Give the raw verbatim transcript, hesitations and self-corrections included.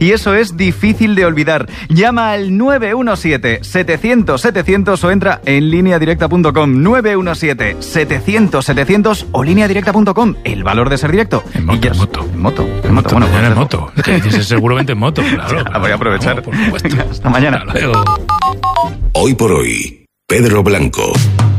y eso es difícil de olvidar. Llama al nueve uno siete, setecientos, setecientos o entra en línea directa punto com. nueve uno siete, setecientos, setecientos o línea directa punto com. El valor de ser directo. En moto, en moto. En moto. En moto, bueno, mañana en moto. Que dices seguramente en moto, claro. Ya, voy a aprovechar. Claro, por supuesto. Hasta mañana. Hasta luego. Hoy por hoy, Pedro Blanco.